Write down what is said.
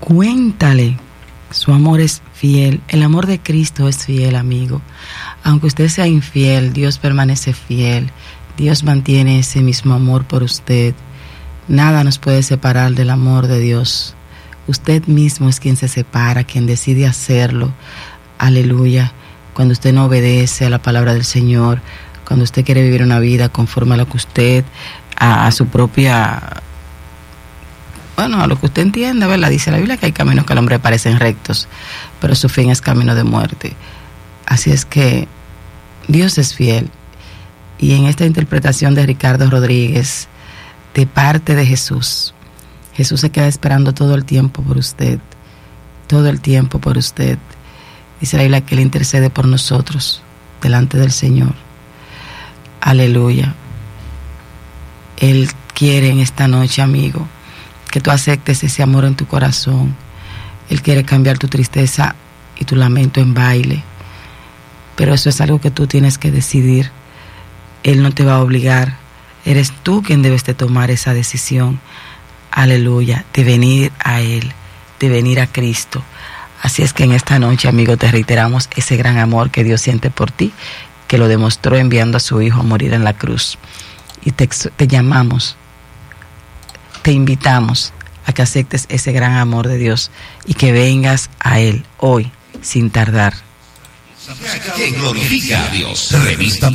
Cuéntale, su amor es fiel, el amor de Cristo es fiel, amigo. Aunque usted sea infiel, Dios permanece fiel, Dios mantiene ese mismo amor por usted. Nada nos puede separar del amor de Dios. Usted mismo es quien se separa, quien decide hacerlo. Aleluya. Cuando usted no obedece a la palabra del Señor, cuando usted quiere vivir una vida conforme a lo que usted, a su propia, a lo que usted entienda, ¿verdad? Dice la Biblia que hay caminos que al hombre parecen rectos, pero su fin es camino de muerte. Así es que Dios es fiel. Y en esta interpretación de Ricardo Rodríguez, de parte de Jesús, Jesús se queda esperando todo el tiempo por usted, todo el tiempo por usted. Dice la Biblia que Él intercede por nosotros delante del Señor. Aleluya. Él quiere en esta noche, amigo, que tú aceptes ese amor en tu corazón. Él quiere cambiar tu tristeza y tu lamento en baile. Pero eso es algo que tú tienes que decidir. Él no te va a obligar. Eres tú quien debes de tomar esa decisión. Aleluya. De venir a Él, de venir a Cristo. Así es que en esta noche, amigo, te reiteramos ese gran amor que Dios siente por ti, que lo demostró enviando a su Hijo a morir en la cruz. Y te llamamos, te invitamos a que aceptes ese gran amor de Dios y que vengas a Él hoy, sin tardar. Que glorifica a Dios. Revista